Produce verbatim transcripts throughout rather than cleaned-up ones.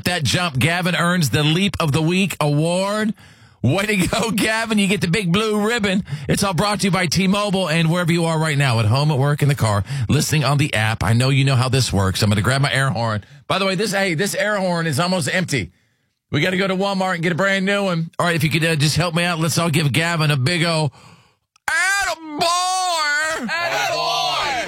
With that jump, Gavin earns the Leap of the Week award. Way to go, Gavin. You get the big blue ribbon. It's all brought to you by T-Mobile, and wherever you are right now, at home, at work, in the car, listening on the app. I know you know how this works. I'm going to grab my air horn. By the way, this hey, this air horn is almost empty. We got to go to Walmart and get a brand new one. All right, if you could uh, just help me out, let's all give Gavin a big old attaboy. Attaboy.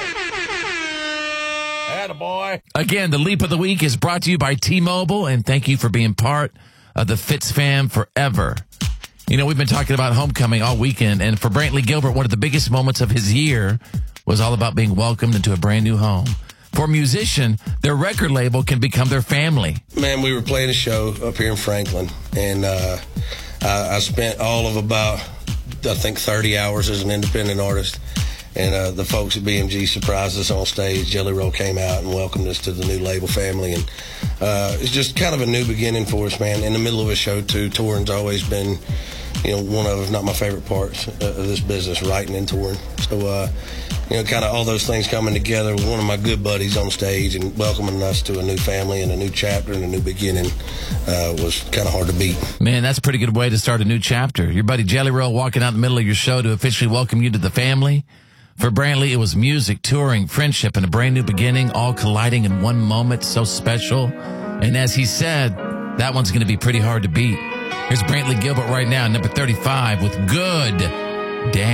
Attaboy. Again, the Leap of the Week is brought to you by T-Mobile, and thank you for being part of the Fitz fam forever. You know, we've been talking about homecoming all weekend, and for Brantley Gilbert, one of the biggest moments of his year was all about being welcomed into a brand new home. For a musician, their record label can become their family. Man, we were playing a show up here in Franklin, and uh, I, I spent all of about, I think, thirty hours as an independent artist. And uh, the folks at B M G surprised us on stage. Jelly Roll came out and welcomed us to the new label family. And uh, it's just kind of a new beginning for us, man. In the middle of a show, too. Touring's always been, you know, one of, if not my favorite parts of this business, writing and touring. So, uh, you know, kind of all those things coming together with one of my good buddies on stage and welcoming us to a new family and a new chapter and a new beginning uh, was kind of hard to beat. Man, that's a pretty good way to start a new chapter. Your buddy Jelly Roll walking out in the middle of your show to officially welcome you to the family. For Brantley, it was music, touring, friendship, and a brand new beginning, all colliding in one moment, so special. And as he said, that one's going to be pretty hard to beat. Here's Brantley Gilbert right now, number thirty-five, with Good Day.